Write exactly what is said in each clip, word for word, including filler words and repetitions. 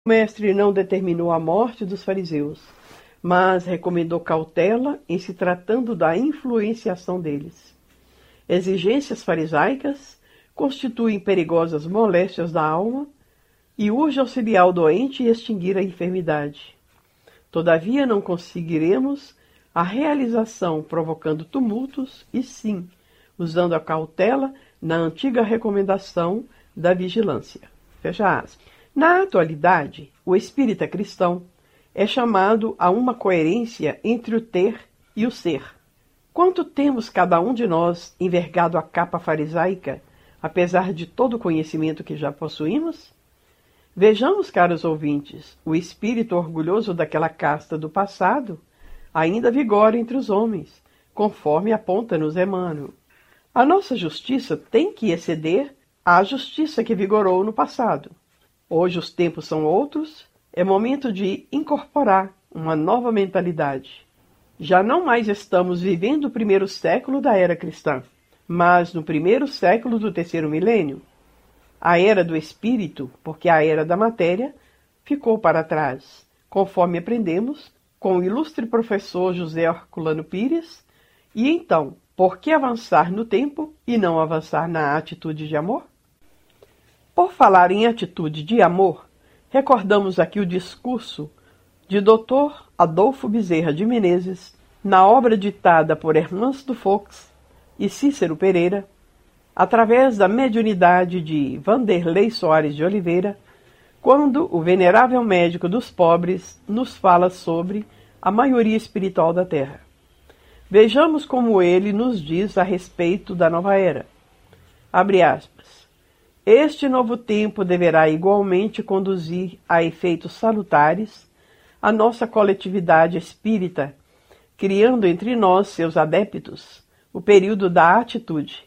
O mestre não determinou a morte dos fariseus, mas recomendou cautela em se tratando da influenciação deles. Exigências farisaicas constituem perigosas moléstias da alma e urge auxiliar o doente e extinguir a enfermidade. Todavia não conseguiremos a realização provocando tumultos, e sim, usando a cautela na antiga recomendação da vigilância. Fecha aspas. Na atualidade, o espírita cristão é chamado a uma coerência entre o ter e o ser. Quanto temos cada um de nós envergado a capa farisaica, apesar de todo o conhecimento que já possuímos? Vejamos, caros ouvintes, o espírito orgulhoso daquela casta do passado ainda vigora entre os homens, conforme aponta-nos Emmanuel. A nossa justiça tem que exceder à justiça que vigorou no passado. Hoje os tempos são outros, é momento de incorporar uma nova mentalidade. Já não mais estamos vivendo o primeiro século da era cristã, mas no primeiro século do terceiro milênio. A era do espírito, porque a era da matéria ficou para trás, conforme aprendemos com o ilustre professor José Herculano Pires. E então, por que avançar no tempo e não avançar na atitude de amor? Por falar em atitude de amor, recordamos aqui o discurso de doutor Adolfo Bezerra de Menezes, na obra ditada por Ernest Fox e Cícero Pereira, através da mediunidade de Vanderlei Soares de Oliveira, quando o venerável médico dos pobres nos fala sobre a maioria espiritual da Terra. Vejamos como ele nos diz a respeito da nova era. Abre aspas. Este novo tempo deverá igualmente conduzir a efeitos salutares a nossa coletividade espírita, criando entre nós, seus adeptos, o período da atitude.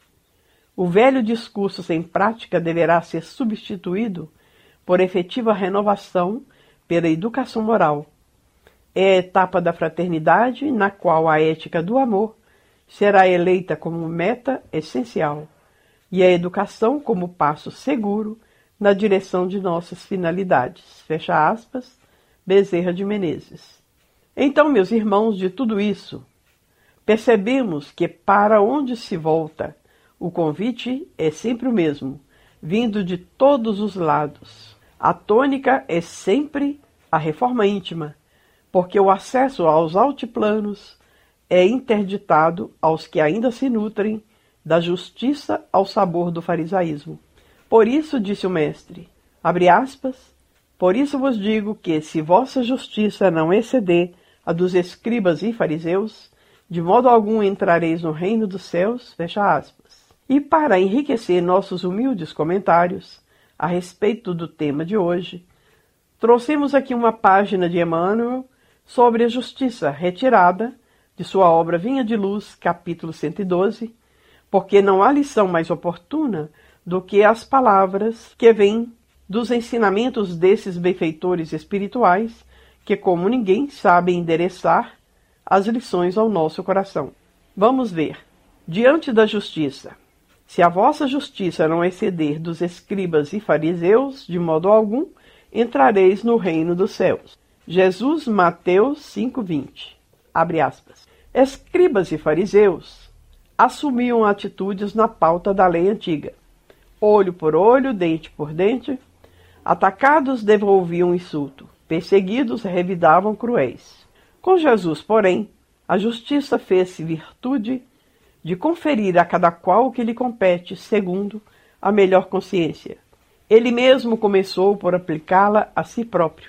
O velho discurso sem prática deverá ser substituído por efetiva renovação pela educação moral. É a etapa da fraternidade na qual a ética do amor será eleita como meta essencial e a educação como passo seguro na direção de nossas finalidades. Fecha aspas, Bezerra de Menezes. Então, meus irmãos, de tudo isso, percebemos que para onde se volta, o convite é sempre o mesmo, vindo de todos os lados. A tônica é sempre a reforma íntima, porque o acesso aos altiplanos é interditado aos que ainda se nutrem da justiça ao sabor do farisaísmo. Por isso, disse o mestre, abre aspas, por isso vos digo que, se vossa justiça não exceder a dos escribas e fariseus, de modo algum entrareis no reino dos céus, fecha aspas. E para enriquecer nossos humildes comentários a respeito do tema de hoje, trouxemos aqui uma página de Emmanuel sobre a justiça retirada de sua obra Vinha de Luz, capítulo cento e doze, porque não há lição mais oportuna do que as palavras que vêm dos ensinamentos desses benfeitores espirituais que, como ninguém, sabem endereçar as lições ao nosso coração. Vamos ver. Diante da justiça. Se a vossa justiça não exceder dos escribas e fariseus, de modo algum, entrareis no reino dos céus. Jesus, Mateus cinco, vinte. Abre aspas. Escribas e fariseus assumiam atitudes na pauta da lei antiga. Olho por olho, dente por dente. Atacados devolviam insulto. Perseguidos revidavam cruéis. Com Jesus, porém, a justiça fez-se virtude de conferir a cada qual o que lhe compete, segundo a melhor consciência. Ele mesmo começou por aplicá-la a si próprio.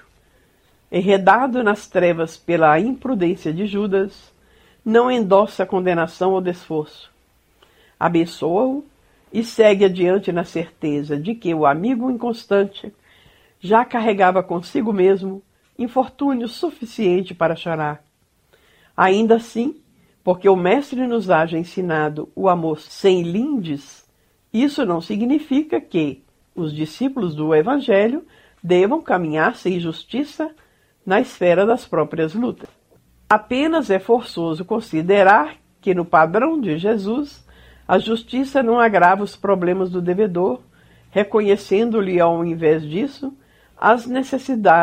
Enredado nas trevas pela imprudência de Judas, não endossa a condenação ou desforço. Abençoa-o e segue adiante na certeza de que o amigo inconstante já carregava consigo mesmo infortúnio suficiente para chorar. Ainda assim, porque o Mestre nos haja ensinado o amor sem lindes, isso não significa que os discípulos do Evangelho devam caminhar sem justiça na esfera das próprias lutas. Apenas é forçoso considerar que, no padrão de Jesus, a justiça não agrava os problemas do devedor, reconhecendo-lhe, ao invés disso, as necessidades